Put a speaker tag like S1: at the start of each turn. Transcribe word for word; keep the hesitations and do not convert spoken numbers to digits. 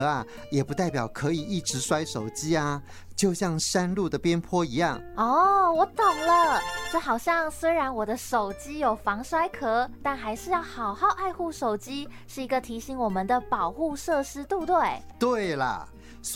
S1: 啊，也不代表可以一直摔手机啊，就像山路的边坡一样。
S2: 哦，我懂了，就好像虽然我的手机有防摔壳，但还是要好好爱护手机，是一个提醒我们的保护设施，对不对？
S1: 对啦。